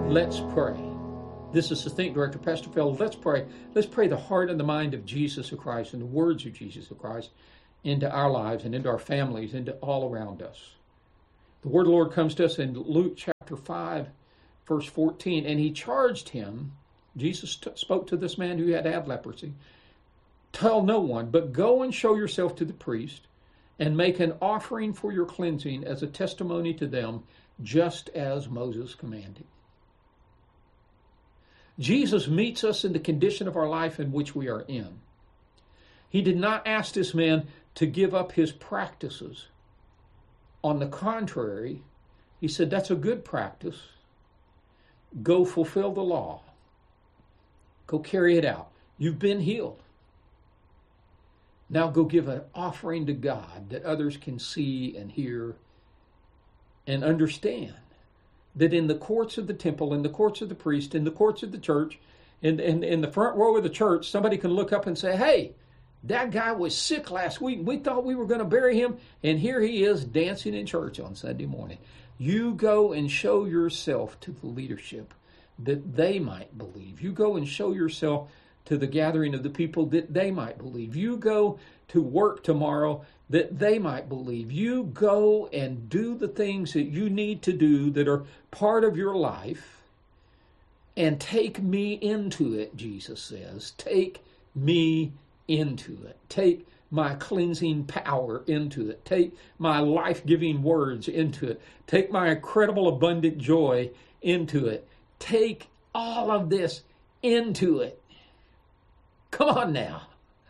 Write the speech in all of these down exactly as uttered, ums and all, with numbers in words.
Let's pray. This is the Think Director, Pastor Phil. Let's pray. Let's pray the heart and the mind of Jesus Christ and the words of Jesus Christ into our lives and into our families, into all around us. The word of the Lord comes to us in Luke chapter five, verse fourteen. And he charged him, Jesus t- spoke to this man who had had leprosy, tell no one, but go and show yourself to the priest and make an offering for your cleansing as a testimony to them, just as Moses commanded. Jesus meets us in the condition of our life in which we are in. He did not ask this man to give up his practices. On the contrary, he said, that's a good practice. Go fulfill the law. Go carry it out. You've been healed. Now go give an offering to God that others can see and hear and understand. That in the courts of the temple, in the courts of the priest, in the courts of the church, in, in, in the front row of the church, somebody can look up and say, hey, that guy was sick last week. We thought we were going to bury him, and here he is dancing in church on Sunday morning. You go and show yourself to the leadership that they might believe. You go and show yourself to the gathering of the people that they might believe. You go to work tomorrow that they might believe. You go and do the things that you need to do that are part of your life and take me into it, Jesus says. Take me into it. Take my cleansing power into it. Take my life-giving words into it. Take my incredible abundant joy into it. Take all of this into it. Come on now.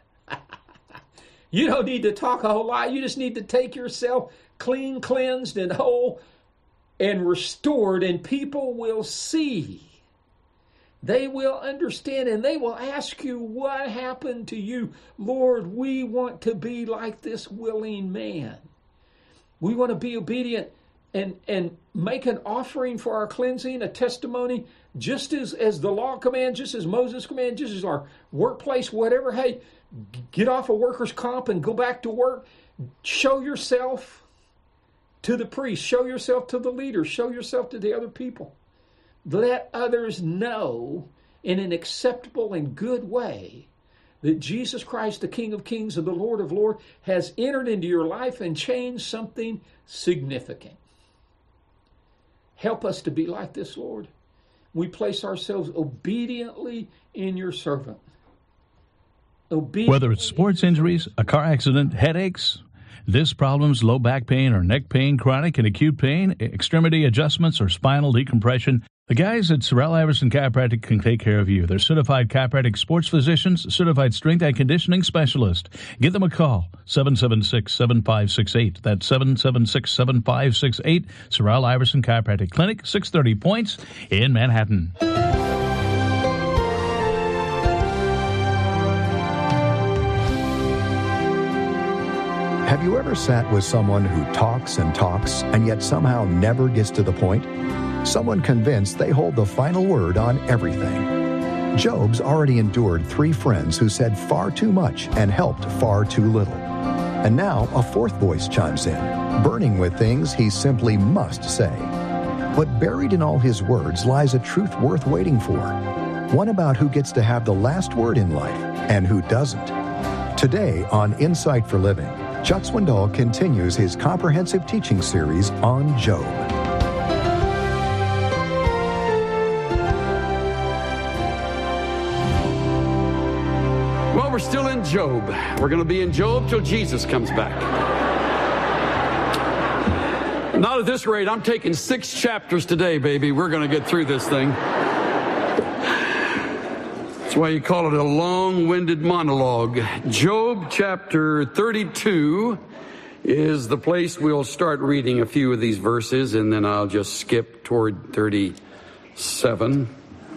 You don't need to talk a whole lot. You just need to take yourself clean, cleansed, and whole and restored, and people will see. They will understand, and they will ask you, what happened to you? Lord, we want to be like this willing man. We want to be obedient and, and make an offering for our cleansing, a testimony, just as, as the law commands, just as Moses commanded, just as our workplace, whatever. Hey, get off of workers' comp and go back to work. Show yourself to the priest. Show yourself to the leaders. Show yourself to the other people. Let others know in an acceptable and good way that Jesus Christ, the King of Kings and the Lord of Lords, has entered into your life and changed something significant. Help us to be like this, Lord. We place ourselves obediently in your servant. Obediently. Whether it's sports injuries, a car accident, headaches, disc problems, low back pain, or neck pain, chronic and acute pain, extremity adjustments, or spinal decompression, the guys at Sorrell Iverson Chiropractic can take care of you. They're certified chiropractic sports physicians, certified strength and conditioning specialist. Give them a call, seven seven six, seven five six eight. That's seven seven six, seven five six eight. Sorrell Iverson Chiropractic Clinic, six thirty Points in Manhattan. Have you ever sat with someone who talks and talks and yet somehow never gets to the point? Someone convinced they hold the final word on everything. Job's already endured three friends who said far too much and helped far too little. And now a fourth voice chimes in, burning with things he simply must say. But buried in all his words lies a truth worth waiting for. One about who gets to have the last word in life and who doesn't. Today on Insight for Living, Chuck Swindoll continues his comprehensive teaching series on Job. Well, we're still in Job. We're going to be in Job till Jesus comes back. Not at this rate. I'm taking six chapters today, baby. We're going to get through this thing. That's why you call it a long-winded monologue. Job chapter thirty-two is the place we'll start reading a few of these verses, and then I'll just skip toward thirty-seven.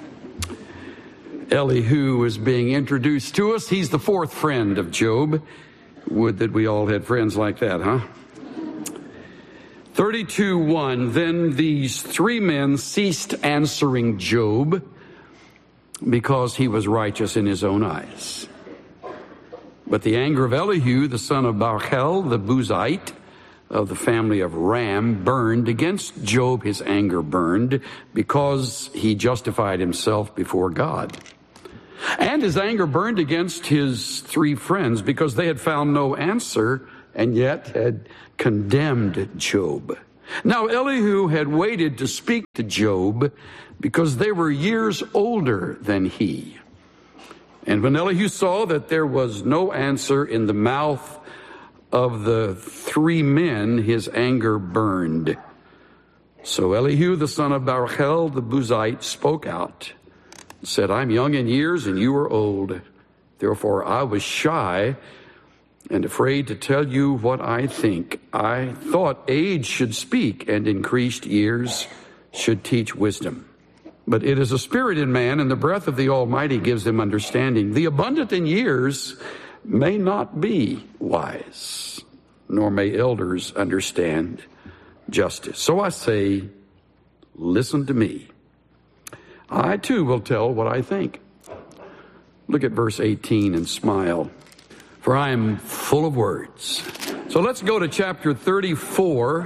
Elihu is being introduced to us. He's the fourth friend of Job. Would that we all had friends like that, huh? thirty-two one, then these three men ceased answering Job because he was righteous in his own eyes. But the anger of Elihu, the son of Barchel, the Buzite, of the family of Ram burned. Against Job his anger burned, because he justified himself before God. And his anger burned against his three friends, because they had found no answer and yet had condemned Job. Now Elihu had waited to speak to Job, because they were years older than he. And when Elihu saw that there was no answer in the mouth of the three men, his anger burned. So Elihu, the son of Barachel, the Buzite, spoke out, said, I'm young in years and you are old. Therefore I was shy and afraid to tell you what I think. I thought age should speak and increased years should teach wisdom. But it is a spirit in man, and the breath of the Almighty gives them understanding. The abundant in years may not be wise, nor may elders understand justice. So I say, listen to me. I too will tell what I think. Look at verse eighteen and smile, for I am full of words. So let's go to chapter thirty-four.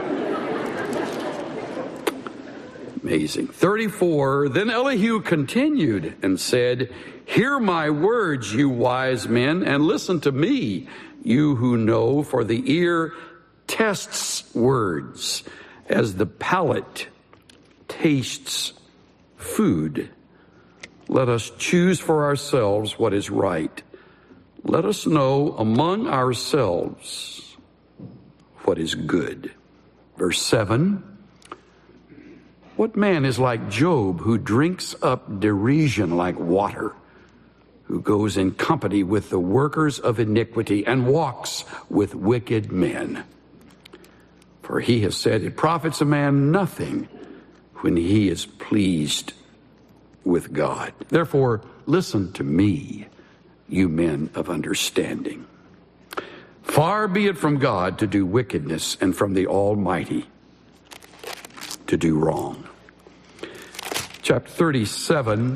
Amazing. thirty-four, then Elihu continued and said, hear my words, you wise men, and listen to me, you who know, for the ear tests words as the palate tastes food. Let us choose for ourselves what is right. Let us know among ourselves what is good. Verse seven, what man is like Job, who drinks up derision like water, who goes in company with the workers of iniquity and walks with wicked men? For he has said, it profits a man nothing when he is pleased with God. Therefore, listen to me, you men of understanding. Far be it from God to do wickedness, and from the Almighty to do wrong. Chapter thirty-seven.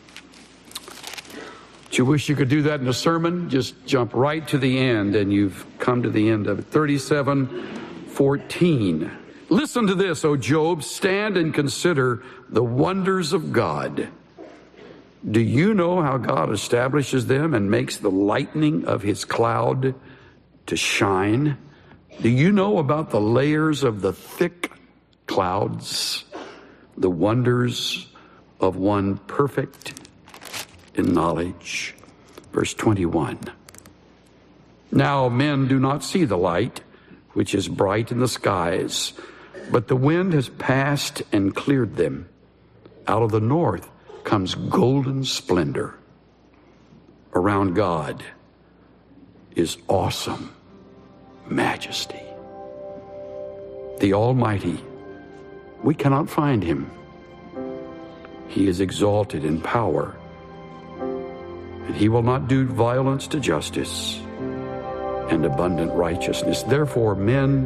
Do you wish you could do that in a sermon? Just jump right to the end and you've come to the end of it. thirty-seven fourteen. Listen to this, O Job, stand and consider the wonders of God. Do you know how God establishes them and makes the lightning of his cloud to shine? Do you know about the layers of the thick clouds, the wonders of one perfect in knowledge? Verse twenty-one. Now men do not see the light, which is bright in the skies, but the wind has passed and cleared them. Out of the north comes golden splendor. Around God is awesome majesty. The Almighty, we cannot find him. He is exalted in power, and he will not do violence to justice and abundant righteousness. Therefore, men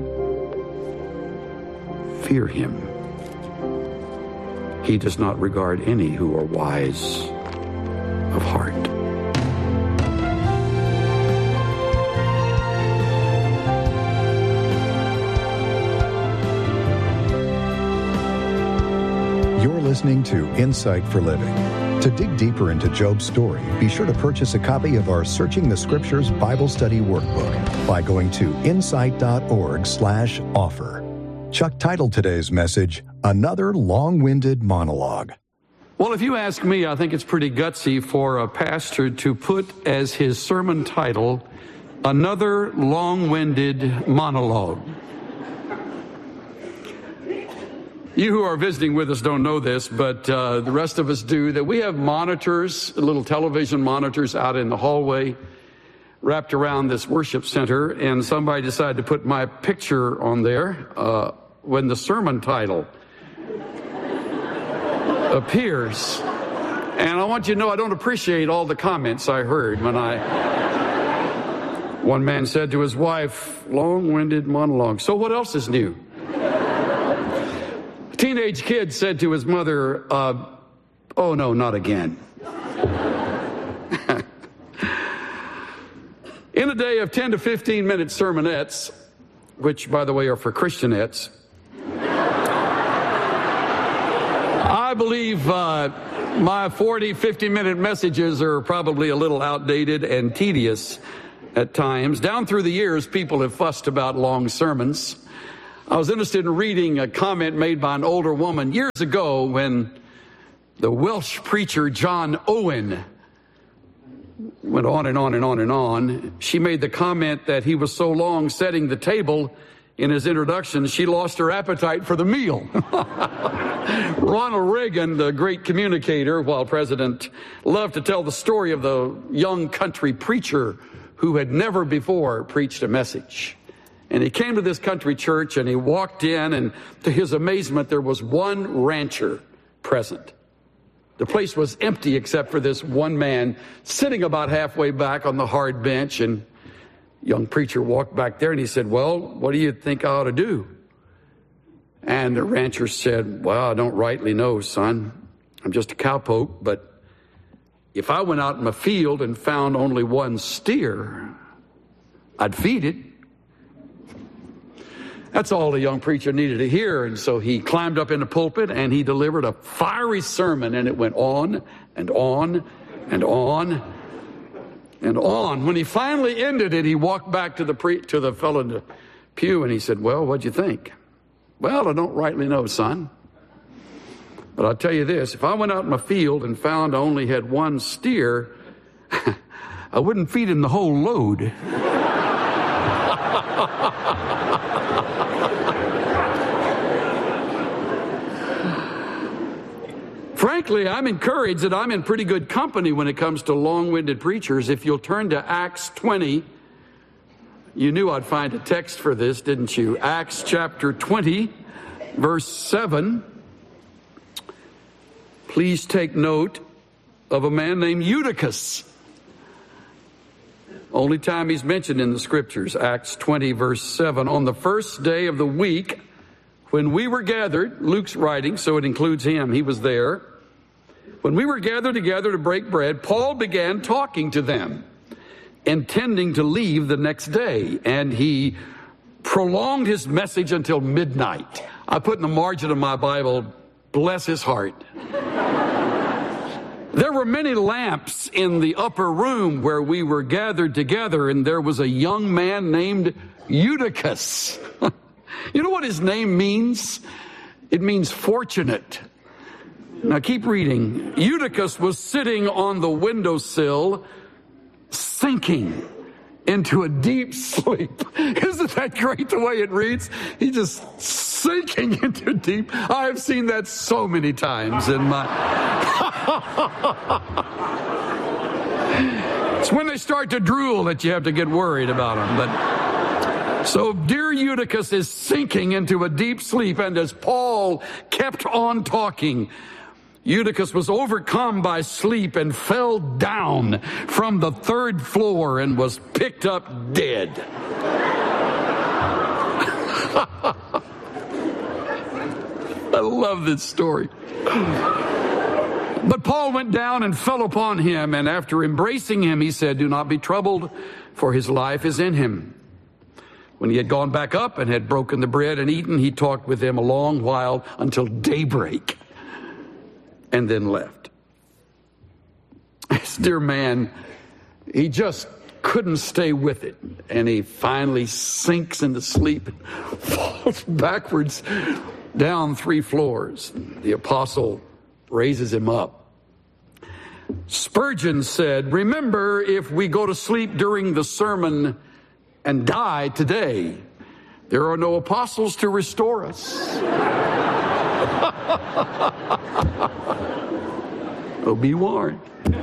fear him. He does not regard any who are wise of heart. You're listening to Insight for Living. To dig deeper into Job's story, be sure to purchase a copy of our Searching the Scriptures Bible Study Workbook by going to insight.org slash offer. Chuck titled today's message, Another Long-Winded Monologue. Well, if you ask me, I think it's pretty gutsy for a pastor to put as his sermon title, Another Long-Winded Monologue. You who are visiting with us don't know this, but uh, the rest of us do, that we have monitors, little television monitors out in the hallway wrapped around this worship center, and somebody decided to put my picture on there uh, when the sermon title appears. And I want you to know I don't appreciate all the comments I heard when I... One man said to his wife, long-winded monologue. So what else is new? A teenage kid said to his mother, uh, oh no, not again. In a day of ten to fifteen minute sermonettes, which, by the way, are for Christianettes. I believe uh, my forty, fifty-minute messages are probably a little outdated and tedious at times. Down through the years, people have fussed about long sermons. I was interested in reading a comment made by an older woman years ago when the Welsh preacher John Owen went on and on and on and on. She made the comment that he was so long setting the table in his introduction, she lost her appetite for the meal. Ronald Reagan, the great communicator, while president, loved to tell the story of the young country preacher who had never before preached a message. And he came to this country church and he walked in, and to his amazement, there was one rancher present. The place was empty except for this one man sitting about halfway back on the hard bench. And young preacher walked back there and he said, "Well, what do you think I ought to do?" And the rancher said, "Well, I don't rightly know, son. I'm just a cowpoke, but if I went out in my field and found only one steer, I'd feed it." That's all the young preacher needed to hear. And so he climbed up in the pulpit and he delivered a fiery sermon, and it went on and on and on and on. When he finally ended it, he walked back to the pre- to the fellow in the pew and he said, "Well, what'd you think?" "Well, I don't rightly know, son. But I'll tell you this, if I went out in my field and found I only had one steer, I wouldn't feed him the whole load." Frankly, I'm encouraged that I'm in pretty good company when it comes to long-winded preachers. If you'll turn to Acts twenty, you knew I'd find a text for this, didn't you? Acts chapter twenty, verse seven. Please take note of a man named Eutychus. Only time he's mentioned in the scriptures, Acts twenty, verse seven. On the first day of the week, when we were gathered, Luke's writing, so it includes him, he was there. When we were gathered together to break bread, Paul began talking to them, intending to leave the next day, and he prolonged his message until midnight. I put in the margin of my Bible, bless his heart. There were many lamps in the upper room where we were gathered together, and there was a young man named Eutychus. You know what his name means? It means fortunate. Now keep reading. Eutychus was sitting on the windowsill, sinking into a deep sleep. Isn't that great the way it reads? He's just sinking into deep. I have seen that so many times in my... It's when they start to drool that you have to get worried about them. But so dear Eutychus is sinking into a deep sleep, and as Paul kept on talking, Eutychus was overcome by sleep and fell down from the third floor and was picked up dead. I love this story. But Paul went down and fell upon him, and after embracing him, he said, "Do not be troubled, for his life is in him." When he had gone back up and had broken the bread and eaten, he talked with them a long while until daybreak, and then left. This dear man, he just couldn't stay with it, and he finally sinks into sleep and falls backwards down three floors. The apostle raises him up. Spurgeon said, "Remember, if we go to sleep during the sermon and die today, there are no apostles to restore us." Oh, be warned.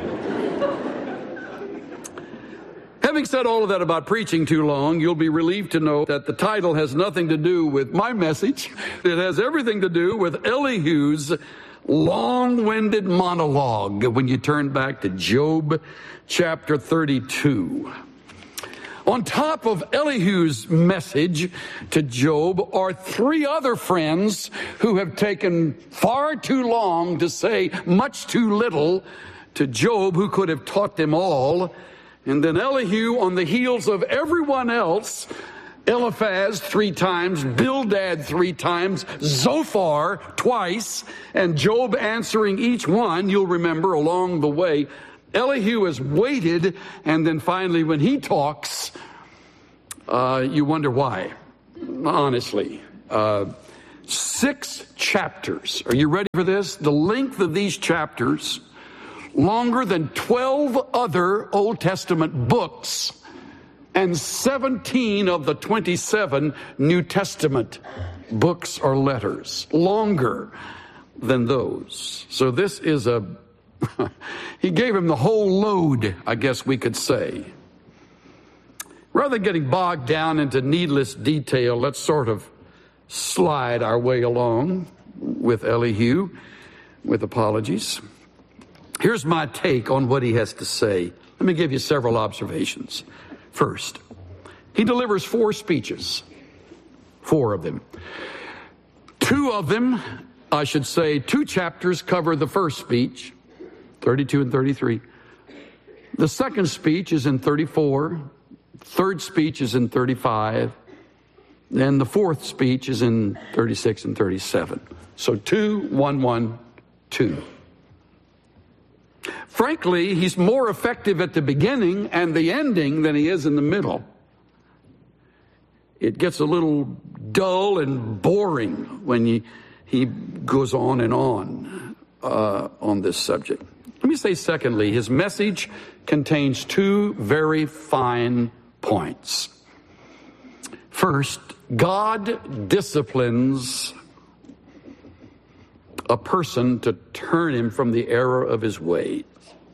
Having said all of that about preaching too long, you'll be relieved to know that the title has nothing to do with my message. It has everything to do with Elihu's long-winded monologue when you turn back to Job chapter thirty-two. On top of Elihu's message to Job are three other friends who have taken far too long to say much too little to Job, who could have taught them all. And then Elihu, on the heels of everyone else, Eliphaz three times, Bildad three times, Zophar twice, and Job answering each one, you'll remember along the way. Elihu has waited, and then finally when he talks, uh, you wonder why, honestly. Uh, six chapters. Are you ready for this? The length of these chapters, longer than twelve other Old Testament books, and seventeen of the twenty-seven New Testament books or letters, longer than those. So this is a, he gave him the whole load, I guess we could say. Rather than getting bogged down into needless detail, let's sort of slide our way along with Elihu, with apologies. Here's my take on what he has to say. Let me give you several observations. First, he delivers four speeches, four of them. Two of them, I should say, two chapters cover the first speech, thirty-two and thirty-three. The second speech is in thirty-four. Third speech is in thirty-five. Then the fourth speech is in thirty-six and thirty-seven. So two, one, one, two. Frankly, he's more effective at the beginning and the ending than he is in the middle. It gets a little dull and boring when he, he goes on and on uh, on this subject. Let me say, secondly, his message contains two very fine points. First, God disciplines a person to turn him from the error of his ways.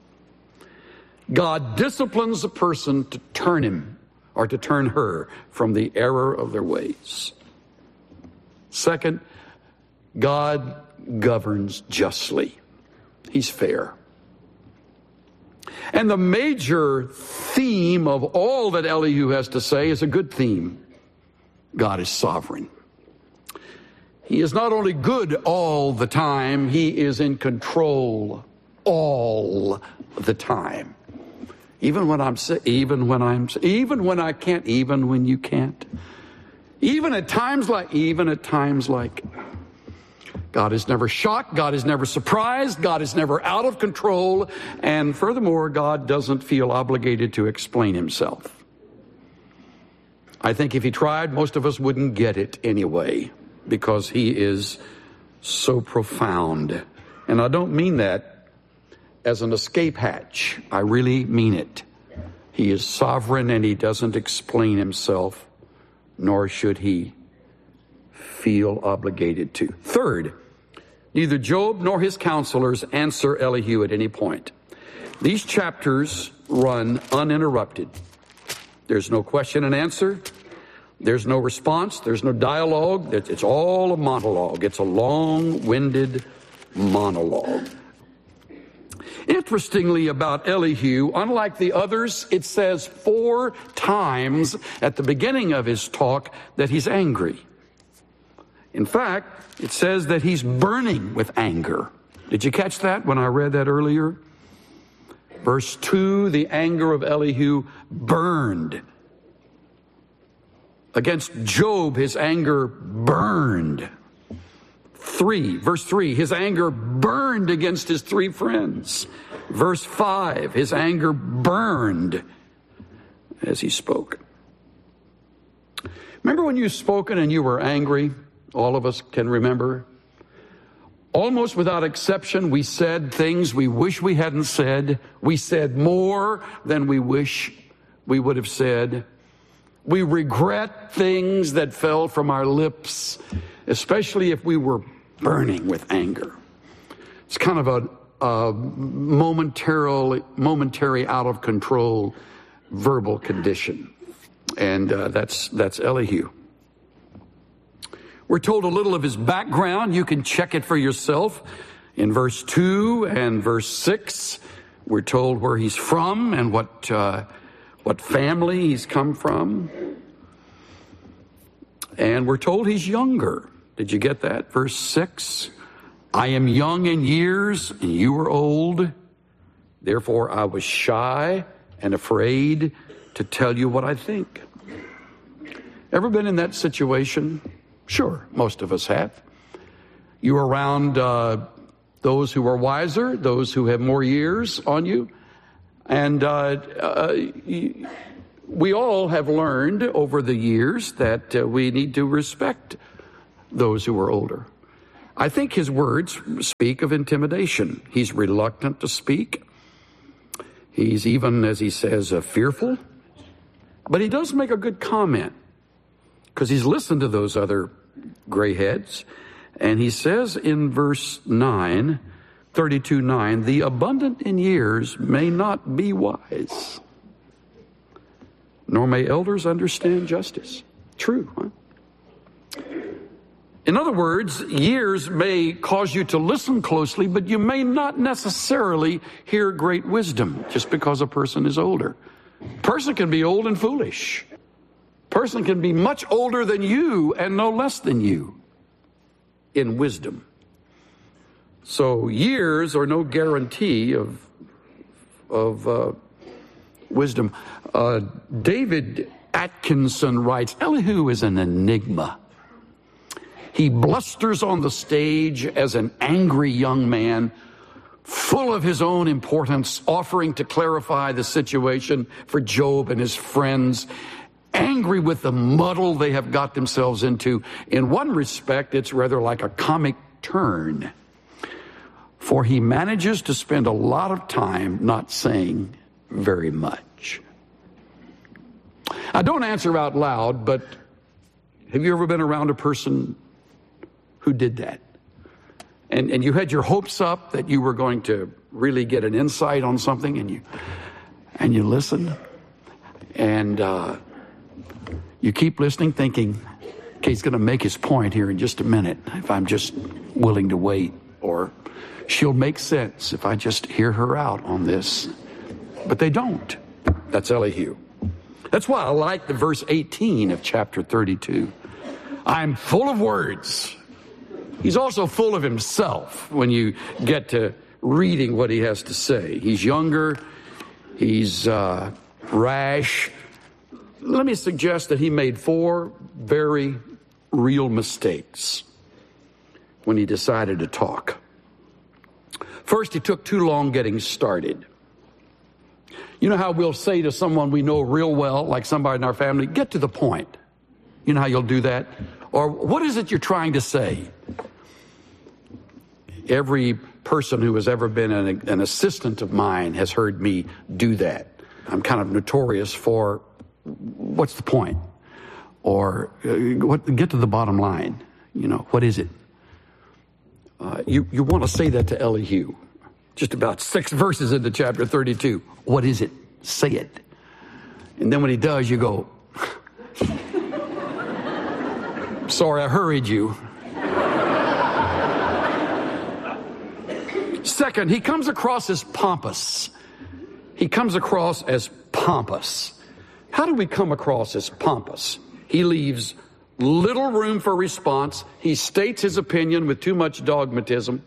God disciplines a person to turn him or to turn her from the error of their ways. Second, God governs justly. He's fair. And the major theme of all that Elihu has to say is a good theme. God is sovereign. He is not only good all the time, he is in control all the time. Even when I'm sick, even when I'm, even when I can't, even when you can't. Even at times like, even at times like, God is never shocked, God is never surprised, God is never out of control, and furthermore, God doesn't feel obligated to explain himself. I think if he tried, most of us wouldn't get it anyway, because he is so profound. And I don't mean that as an escape hatch. I really mean it. He is sovereign and he doesn't explain himself, nor should he feel obligated to. Third, neither Job nor his counselors answer Elihu at any point. These chapters run uninterrupted. There's no question and answer. There's no response. There's no dialogue. It's all a monologue. It's a long-winded monologue. Interestingly about Elihu, unlike the others, it says four times at the beginning of his talk that he's angry. In fact, it says that he's burning with anger. Did you catch that when I read that earlier? Verse two, the anger of Elihu burned. Against Job, his anger burned. Three, verse three, his anger burned against his three friends. Verse five, his anger burned as he spoke. Remember when you've spoken and you were angry? All of us can remember. Almost without exception, we said things we wish we hadn't said. We said more than we wish we would have said. We regret things that fell from our lips, especially if we were burning with anger. It's kind of a, a momentarily, momentary out of control verbal condition. And uh, that's, that's Elihu. We're told a little of his background. You can check it for yourself. In verse two and verse six, we're told where he's from and what uh, what family he's come from. And we're told he's younger. Did you get that? Verse six, I am young in years and you are old. Therefore I was shy and afraid to tell you what I think. Ever been in that situation? Sure, most of us have. You're around uh, those who are wiser, those who have more years on you. And uh, uh, we all have learned over the years that uh, we need to respect those who are older. I think his words speak of intimidation. He's reluctant to speak. He's even, as he says, uh, fearful. But he does make a good comment because he's listened to those other gray heads. And he says in verse nine, thirty-two nine, the abundant in years may not be wise, nor may elders understand justice. True, huh? In other words, years may cause you to listen closely, but you may not necessarily hear great wisdom just because a person is older. Person can be old and foolish. Person can be much older than you and no less than you in wisdom. So years are no guarantee of of uh, wisdom. Uh, David Atkinson writes, Elihu is an enigma. He blusters on the stage as an angry young man, full of his own importance, offering to clarify the situation for Job and his friends, angry with the muddle they have got themselves into. In one respect, it's rather like a comic turn, for he manages to spend a lot of time not saying very much. I don't answer out loud, but have you ever been around a person who did that? And and you had your hopes up that you were going to really get an insight on something, and you and you listen, and uh, you keep listening, thinking, okay, he's going to make his point here in just a minute if I'm just willing to wait, or she'll make sense if I just hear her out on this. But they don't. That's Elihu. That's why I like the verse eighteen of chapter thirty-two. I'm full of words. He's also full of himself when you get to reading what he has to say. He's younger. He's uh, rash. Let me suggest that he made four very real mistakes when he decided to talk. First, he took too long getting started. You know how we'll say to someone we know real well, like somebody in our family, get to the point. You know how you'll do that? Or what is it you're trying to say? Every person who has ever been an, an assistant of mine has heard me do that. I'm kind of notorious for, what's the point? Or uh, what, get to the bottom line. You know, what is it? Uh, you, you want to say that to Elihu. Just about six verses into chapter thirty-two. What is it? Say it. And then when he does, you go, sorry, I hurried you. Second, he comes across as pompous. He comes across as pompous. How do we come across as pompous? He leaves little room for response. He states his opinion with too much dogmatism.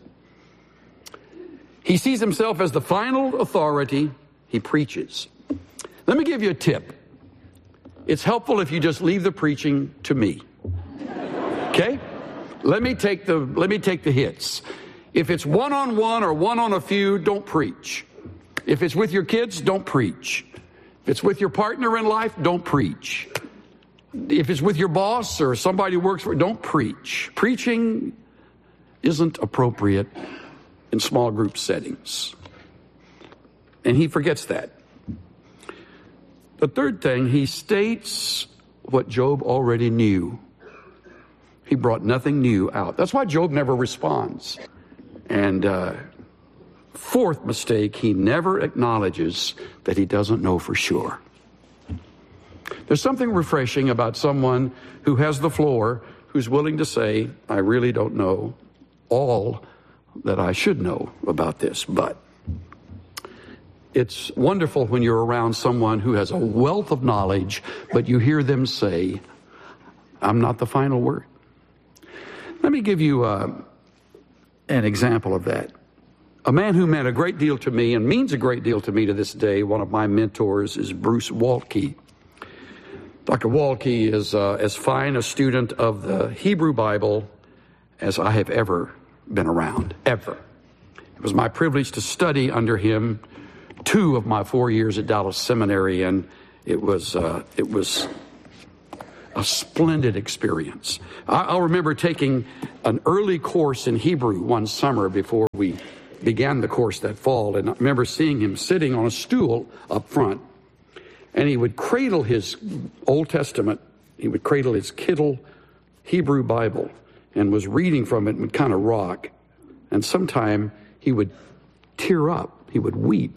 He sees himself as the final authority. He preaches. Let me give you a tip. It's helpful if you just leave the preaching to me. Okay? Let me take the, let me take the hits. If it's one-on-one or one on a few, don't preach. If it's with your kids, don't preach. If it's with your partner in life, don't preach. If it's with your boss or somebody who works for you, don't preach. Preaching isn't appropriate in small group settings. And he forgets that. The third thing, he states what Job already knew. He brought nothing new out. That's why Job never responds. And uh, fourth mistake, he never acknowledges that he doesn't know for sure. There's something refreshing about someone who has the floor, who's willing to say, I really don't know all that I should know about this, but it's wonderful when you're around someone who has a wealth of knowledge, but you hear them say, I'm not the final word. Let me give you uh, an example of that. A man who meant a great deal to me and means a great deal to me to this day, one of my mentors is Bruce Waltke. Doctor Waltke is uh, as fine a student of the Hebrew Bible as I have ever been around, ever. It was my privilege to study under him two of my four years at Dallas Seminary, and it was uh, it was a splendid experience. I, I'll remember taking an early course in Hebrew one summer before we began the course that fall, and I remember seeing him sitting on a stool up front, and he would cradle his Old Testament, he would cradle his Kittel Hebrew Bible, and was reading from it and would kind of rock, and sometime he would tear up, he would weep.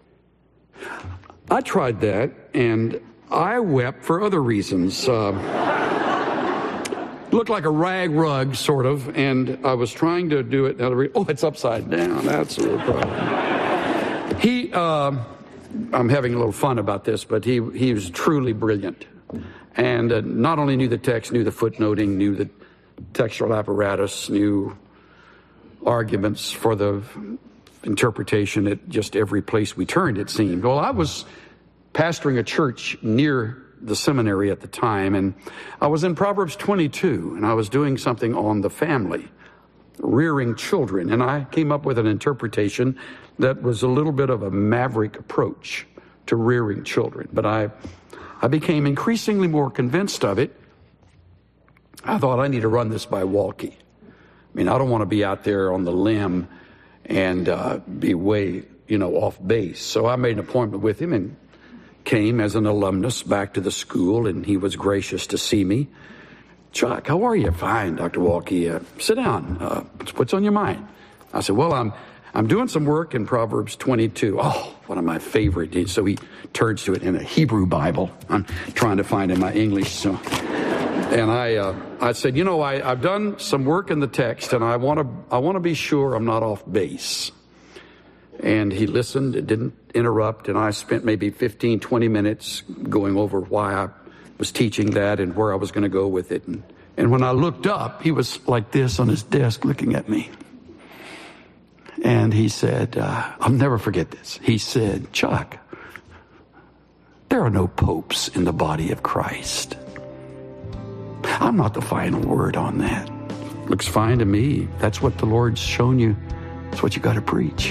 I tried that, and I wept for other reasons. Uh, looked like a rag rug, sort of, and I was trying to do it. Oh, it's upside down. That's a little problem. He, uh, I'm having a little fun about this, but he he was truly brilliant, and uh, not only knew the text, knew the footnoting, knew the textual apparatus, knew arguments for the interpretation at just every place we turned, it seemed. Well, I was pastoring a church near the seminary at the time, and I was in Proverbs twenty-two, and I was doing something on the family, rearing children, and I came up with an interpretation that was a little bit of a maverick approach to rearing children, but I, I became increasingly more convinced of it. I thought, I need to run this by Waltke. I mean, I don't want to be out there on the limb and uh, be way, you know, off base. So I made an appointment with him and came as an alumnus back to the school, and he was gracious to see me. Chuck, how are you? Fine, Doctor Waltke. Uh, sit down. Uh, what's on your mind? I said, well, I'm I'm doing some work in Proverbs twenty-two. Oh, one of my favorite. So he turns to it in a Hebrew Bible. I'm trying to find in my English. So, and I uh, I said, you know, I, I've done some work in the text, and I want to I want to be sure I'm not off base. And he listened, didn't interrupt, and I spent maybe fifteen, twenty minutes going over why I was teaching that and where I was going to go with it. And, and when I looked up, he was like this on his desk looking at me. And he said, uh, I'll never forget this. He said, Chuck, there are no popes in the body of Christ. I'm not the final word on that. Looks fine to me. That's what the Lord's shown you. That's what you got to preach.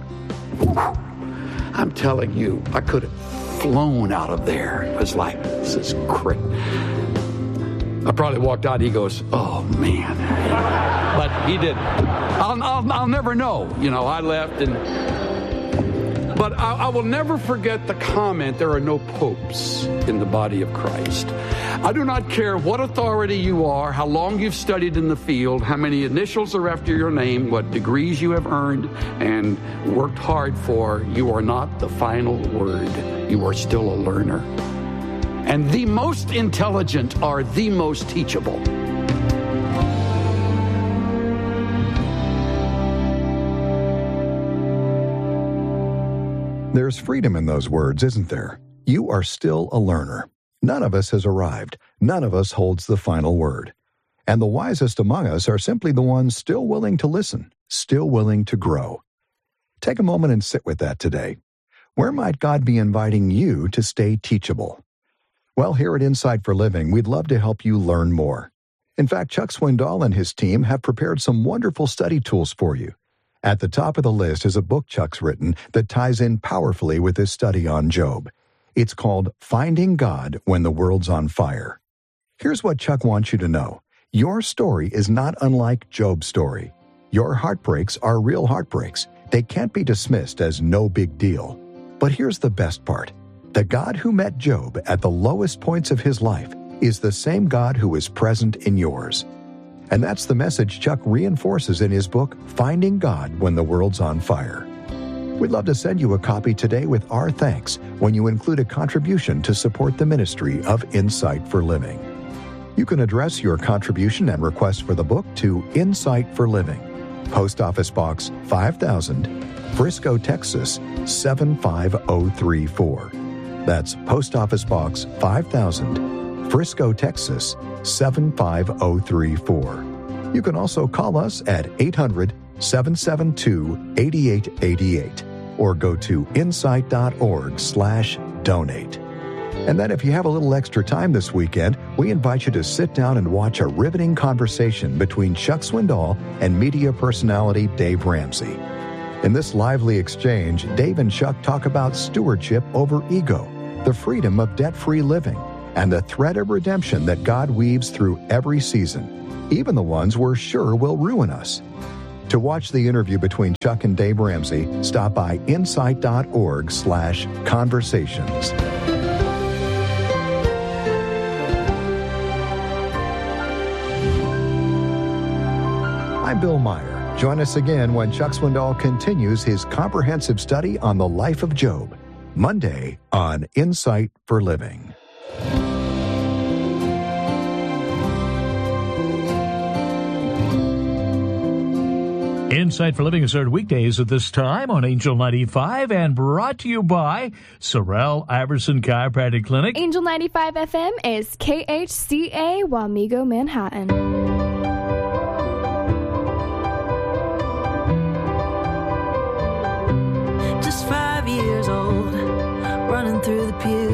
I'm telling you, I could have flown out of there. It was like, this is great. I probably walked out, he goes, oh, man. But he didn't. I'll, I'll, I'll never know. You know, I left, and but I, I will never forget the comment, there are no popes in the body of Christ. I do not care what authority you are, how long you've studied in the field, how many initials are after your name, what degrees you have earned and worked hard for. You are not the final word. You are still a learner. And the most intelligent are the most teachable. There's freedom in those words, isn't there? You are still a learner. None of us has arrived. None of us holds the final word. And the wisest among us are simply the ones still willing to listen, still willing to grow. Take a moment and sit with that today. Where might God be inviting you to stay teachable? Well, here at Insight for Living, we'd love to help you learn more. In fact, Chuck Swindoll and his team have prepared some wonderful study tools for you. At the top of the list is a book Chuck's written that ties in powerfully with his study on Job. It's called Finding God When the World's on Fire. Here's what Chuck wants you to know. Your story is not unlike Job's story. Your heartbreaks are real heartbreaks. They can't be dismissed as no big deal. But here's the best part. The God who met Job at the lowest points of his life is the same God who is present in yours. And that's the message Chuck reinforces in his book, Finding God When the World's on Fire. We'd love to send you a copy today with our thanks when you include a contribution to support the ministry of Insight for Living. You can address your contribution and request for the book to Insight for Living, Post Office Box five thousand, Frisco, Texas seven five zero three four. That's Post Office Box five thousand, Frisco, Texas seven five zero three four. You can also call us at eight hundred, seven seven two, eight eight eight eight or go to insight dot org slash donate. And then if you have a little extra time this weekend, we invite you to sit down and watch a riveting conversation between Chuck Swindoll and media personality Dave Ramsey. In this lively exchange, Dave and Chuck talk about stewardship over ego, the freedom of debt-free living, and the thread of redemption that God weaves through every season, even the ones we're sure will ruin us. To watch the interview between Chuck and Dave Ramsey, stop by insight.org slash conversations. I'm Bill Meyer. Join us again when Chuck Swindoll continues his comprehensive study on the life of Job, Monday on Insight for Living. Insight for Living is heard weekdays at this time on Angel ninety-five and brought to you by Sorrel Iverson Chiropractic Clinic. Angel ninety-five F M is K H C A, Wamego, Manhattan. Just five years old, running through the pews.